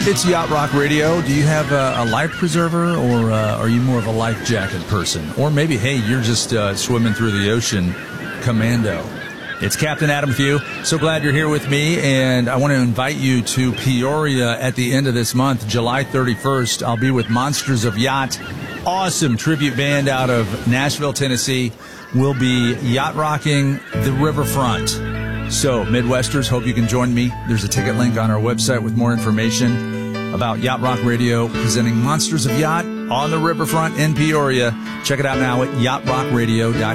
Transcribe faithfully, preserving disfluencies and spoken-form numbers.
It's Yacht Rock Radio. Do you have a, a life preserver, or uh, are you more of a life jacket person? Or maybe, hey, you're just uh, swimming through the ocean commando. It's Captain Adam with you. So glad you're here with me, and I want to invite you to Peoria at the end of this month, July thirty-first. I'll be with Monsters of Yacht, awesome tribute band out of Nashville, Tennessee. We'll be yacht rocking the riverfront. So, Midwesters, hope you can join me. There's a ticket link on our website with more information about Yacht Rock Radio presenting Monsters of Yacht on the riverfront in Peoria. Check it out now at yacht rock radio dot